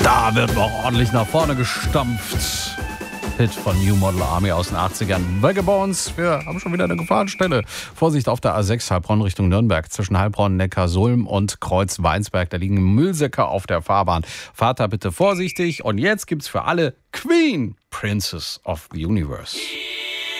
Da wird noch ordentlich nach vorne gestampft. Hit von New Model Army aus den 80ern. Vagabonds, wir haben schon wieder eine Gefahrenstelle. Vorsicht auf der A6 Heilbronn Richtung Nürnberg. Zwischen Heilbronn, Neckarsulm und Kreuz-Weinsberg. Da liegen Müllsäcke auf der Fahrbahn. Fahrt da bitte vorsichtig. Und jetzt gibt's für alle Queen, Princess of the Universe.